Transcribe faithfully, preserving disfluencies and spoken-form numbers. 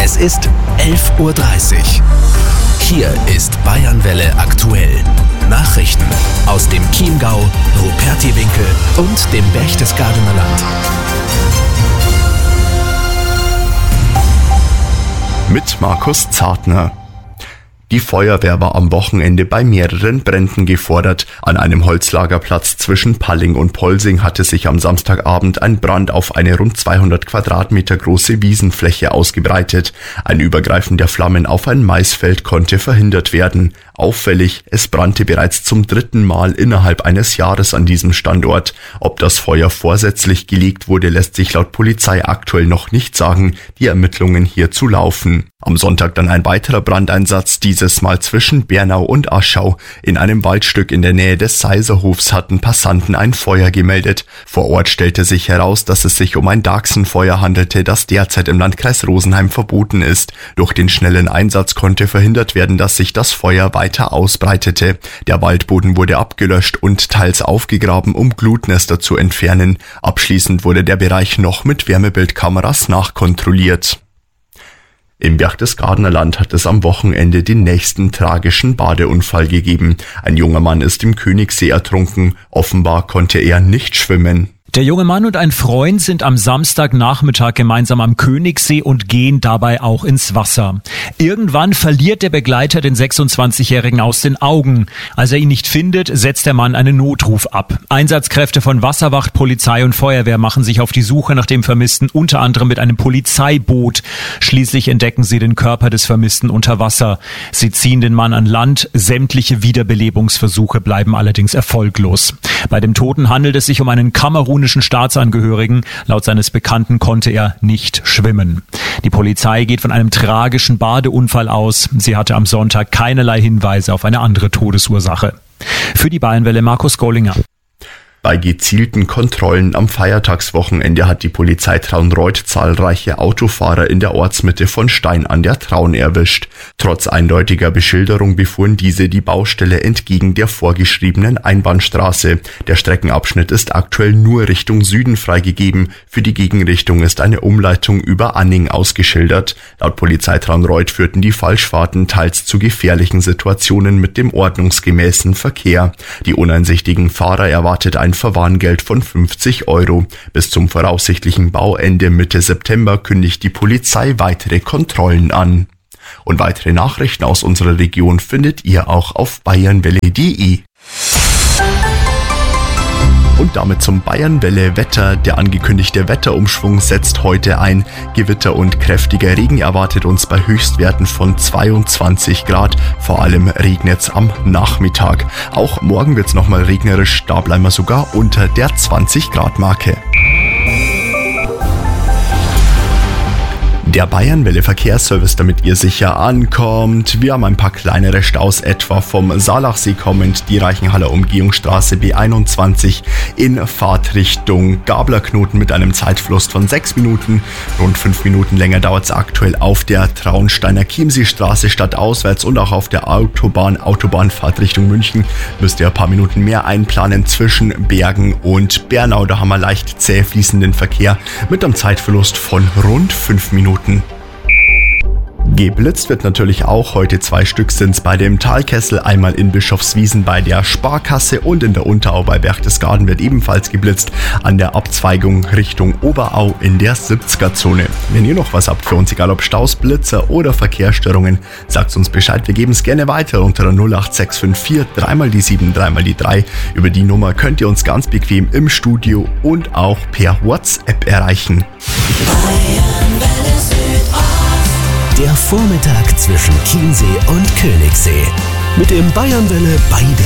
Es ist elf Uhr dreißig. Hier ist Bayernwelle aktuell. Nachrichten aus dem Chiemgau, Rupertiwinkel und dem Berchtesgadener Land. Mit Markus Zartner. Die Feuerwehr war am Wochenende bei mehreren Bränden gefordert. An einem Holzlagerplatz zwischen Palling und Polsing hatte sich am Samstagabend ein Brand auf eine rund zweihundert Quadratmeter große Wiesenfläche ausgebreitet. Ein Übergreifen der Flammen auf ein Maisfeld konnte verhindert werden. Auffällig, es brannte bereits zum dritten Mal innerhalb eines Jahres an diesem Standort. Ob das Feuer vorsätzlich gelegt wurde, lässt sich laut Polizei aktuell noch nicht sagen. Die Ermittlungen hierzu laufen. Am Sonntag dann ein weiterer Brandeinsatz, dieses Mal zwischen Bernau und Aschau. In einem Waldstück in der Nähe des Seiserhofs hatten Passanten ein Feuer gemeldet. Vor Ort stellte sich heraus, dass es sich um ein Dachsenfeuer handelte, das derzeit im Landkreis Rosenheim verboten ist. Durch den schnellen Einsatz konnte verhindert werden, dass sich das Feuer weiter ausbreitete. Der Waldboden wurde abgelöscht und teils aufgegraben, um Glutnester zu entfernen. Abschließend wurde der Bereich noch mit Wärmebildkameras nachkontrolliert. Im Berchtesgadener Land hat es am Wochenende den nächsten tragischen Badeunfall gegeben. Ein junger Mann ist im Königssee ertrunken. Offenbar konnte er nicht schwimmen. Der junge Mann und ein Freund sind am Samstagnachmittag gemeinsam am Königssee und gehen dabei auch ins Wasser. Irgendwann verliert der Begleiter den sechsundzwanzigjährigen aus den Augen. Als er ihn nicht findet, setzt der Mann einen Notruf ab. Einsatzkräfte von Wasserwacht, Polizei und Feuerwehr machen sich auf die Suche nach dem Vermissten, unter anderem mit einem Polizeiboot. Schließlich entdecken sie den Körper des Vermissten unter Wasser. Sie ziehen den Mann an Land. Sämtliche Wiederbelebungsversuche bleiben allerdings erfolglos. Bei dem Toten handelt es sich um einen kamerunischen Staatsangehörigen. Laut seines Bekannten konnte er nicht schwimmen. Die Polizei geht von einem tragischen Badeunfall aus. Sie hatte am Sonntag keinerlei Hinweise auf eine andere Todesursache. Für die Bayernwelle Markus Gollinger. Bei gezielten Kontrollen am Feiertagswochenende hat die Polizei Traunreut zahlreiche Autofahrer in der Ortsmitte von Stein an der Traun erwischt. Trotz eindeutiger Beschilderung befuhren diese die Baustelle entgegen der vorgeschriebenen Einbahnstraße. Der Streckenabschnitt ist aktuell nur Richtung Süden freigegeben. Für die Gegenrichtung ist eine Umleitung über Anning ausgeschildert. Laut Polizei Traunreut führten die Falschfahrten teils zu gefährlichen Situationen mit dem ordnungsgemäßen Verkehr. Die uneinsichtigen Fahrer erwartet ein Verwarngeld von fünfzig Euro. Bis zum voraussichtlichen Bauende Mitte September kündigt die Polizei weitere Kontrollen an. Und weitere Nachrichten aus unserer Region findet ihr auch auf bayernwelle punkt de. Und damit zum Bayernwelle Wetter. Der angekündigte Wetterumschwung setzt heute ein. Gewitter und kräftiger Regen erwartet uns bei Höchstwerten von zweiundzwanzig Grad. Vor allem regnet's am Nachmittag. Auch morgen wird's nochmal regnerisch. Da bleiben wir sogar unter der zwanzig Grad Marke. Der Bayernwelle Verkehrsservice, damit ihr sicher ankommt. Wir haben ein paar kleinere Staus, etwa vom Saalachsee kommend, die Reichenhaller Umgehungsstraße B einundzwanzig in Fahrtrichtung Gablerknoten mit einem Zeitverlust von sechs Minuten. Rund fünf Minuten länger dauert es aktuell auf der Traunsteiner Chiemseestraße stadtauswärts und auch auf der Autobahn, Autobahnfahrt Richtung München. Müsst ihr ein paar Minuten mehr einplanen zwischen Bergen und Bernau. Da haben wir leicht zäh fließenden Verkehr mit einem Zeitverlust von rund fünf Minuten. Geblitzt wird natürlich auch. Heute zwei Stück sind's bei dem Talkessel, einmal in Bischofswiesen bei der Sparkasse und in der Unterau bei Berchtesgaden wird ebenfalls geblitzt an der Abzweigung Richtung Oberau in der siebziger-Zone. Wenn ihr noch was habt für uns, egal ob Staus, Blitzer oder Verkehrsstörungen, sagt uns Bescheid. Wir geben es gerne weiter unter der null acht sechs fünf vier drei mal die sieben, drei mal die drei. Über die Nummer könnt ihr uns ganz bequem im Studio und auch per WhatsApp erreichen. Der Vormittag zwischen Chiemsee und Königssee. Mit dem Bayernwelle Baby